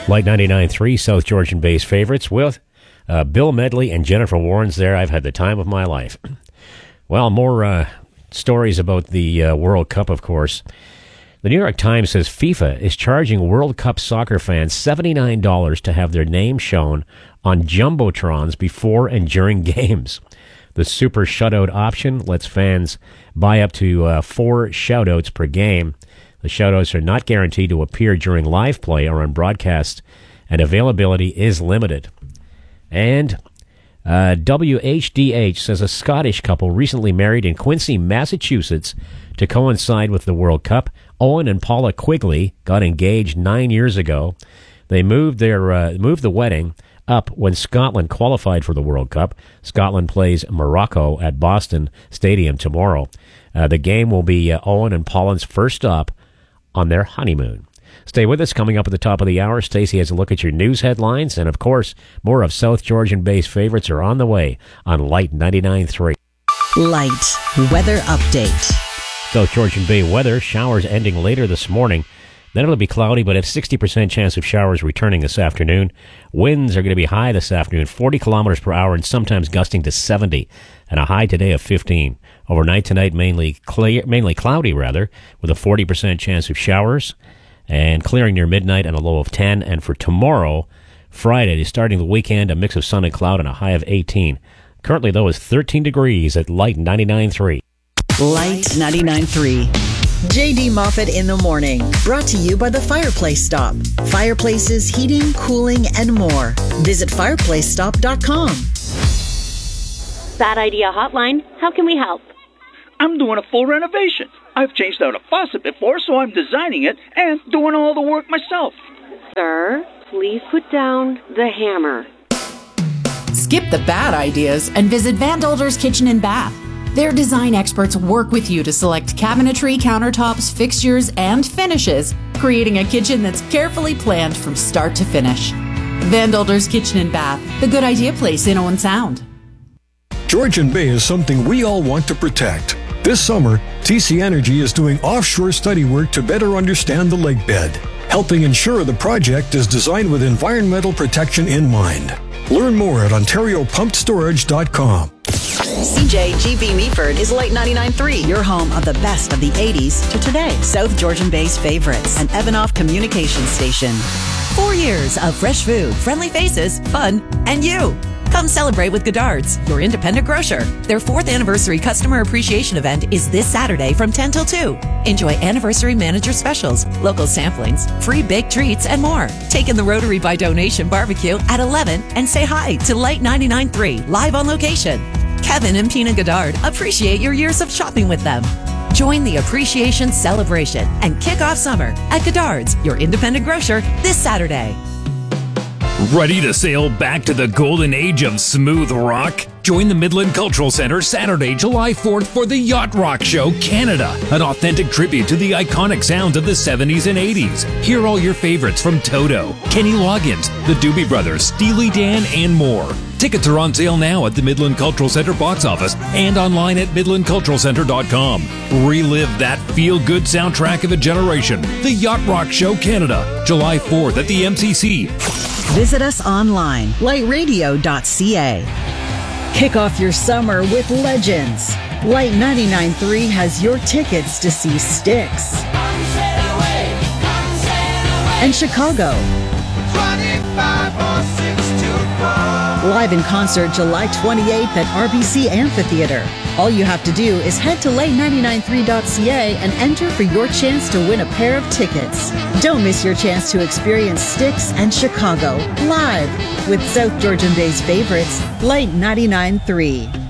Light 99.3, South Georgian Bay's favorites with Bill Medley and Jennifer Warnes there. I've had the time of my life. Well, more stories about the World Cup, of course. The New York Times says FIFA is charging World Cup soccer fans $79 to have their name shown on jumbotrons before and during games. The super shutout option lets fans buy up to 4 shoutouts per game. The shoutouts are not guaranteed to appear during live play or on broadcast, and availability is limited. And WHDH says a Scottish couple recently married in Quincy, Massachusetts to coincide with the World Cup. Owen and Paula Quigley got engaged 9 years ago. They moved the wedding up when Scotland qualified for the World Cup. Scotland plays Morocco at Boston Stadium tomorrow. The game will be Owen and Paula's first stop on their honeymoon. Stay with us. Coming up at the top of the hour, Stacey has a look at your news headlines. And, of course, more of South Georgian Bay's favorites are on the way on Light 99.3. Light weather update. South Georgian Bay weather, showers ending later this morning. Then it'll be cloudy, but a 60% chance of showers returning this afternoon. Winds are going to be high this afternoon, 40 kilometers per hour, and sometimes gusting to 70, and a high today of 15. Overnight tonight, mainly cloudy, with a 40% chance of showers, and clearing near midnight and a low of 10. And for tomorrow, Friday, starting the weekend, a mix of sun and cloud and a high of 18. Currently, though, is 13 degrees at Light 99.3. Light 99.3. J.D. Moffat in the Morning, brought to you by the Fireplace Stop. Fireplaces, heating, cooling, and more. Visit fireplacestop.com. Bad Idea Hotline, how can we help? I'm doing a full renovation. I've changed out a faucet before, so I'm designing it and doing all the work myself. Sir, please put down the hammer. Skip the bad ideas and visit Van Dolder's Kitchen and Bath. Their design experts work with you to select cabinetry, countertops, fixtures, and finishes, creating a kitchen that's carefully planned from start to finish. Van Dolder's Kitchen and Bath, the good idea place in Owen Sound. Georgian Bay is something we all want to protect. This summer, TC Energy is doing offshore study work to better understand the lake bed, helping ensure the project is designed with environmental protection in mind. Learn more at OntarioPumpedStorage.com. CJGB Meaford is Light 99.3, your home of the best of the 80s to today. South Georgian Bay's favorites, an Evanoff communication station. 4 years of fresh food, friendly faces, fun, and you. Come celebrate with Goddard's, your independent grocer. Their 4th anniversary customer appreciation event is this Saturday from 10 till 2. Enjoy anniversary manager specials, local samplings, free baked treats, and more. Take in the Rotary by Donation barbecue at 11 and say hi to Light 99.3 live on location. Kevin and Pina Goddard appreciate your years of shopping with them. Join the appreciation celebration and kick off summer at Goddard's, your independent grocer, this Saturday. Ready to sail back to the golden age of smooth rock? Join the Midland Cultural Centre Saturday, July 4th for the Yacht Rock Show Canada, an authentic tribute to the iconic sounds of the 70s and 80s. Hear all your favorites from Toto, Kenny Loggins, the Doobie Brothers, Steely Dan, and more. Tickets are on sale now at the Midland Cultural Centre box office and online at midlandculturalcentre.com. Relive that feel-good soundtrack of a generation, the Yacht Rock Show Canada, July 4th at the MCC. Visit us online, lightradio.ca. Kick off your summer with legends. Light 99.3 has your tickets to see Styx and Chicago. Live in concert July 28th at RBC Amphitheater. All you have to do is head to light993.ca and enter for your chance to win a pair of tickets. Don't miss your chance to experience Styx and Chicago live with South Georgian Bay's favorites, Light 99.3.